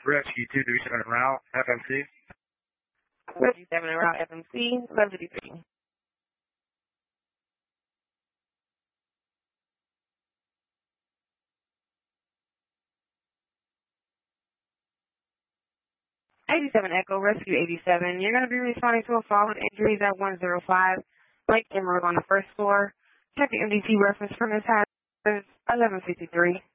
Rescue 237 en route, FMC. Rescue 7 en route, FMC, 1153. 87 Echo, Rescue 87. You're going to be responding to a fall with injuries at 105 Lake Emerald on the first floor. Check the MDT reference from this hazard 1153.